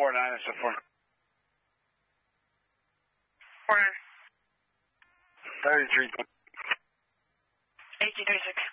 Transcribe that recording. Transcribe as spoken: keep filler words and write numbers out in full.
four nine, that's a four. four nine. thirty-three. eighteen thirty-six.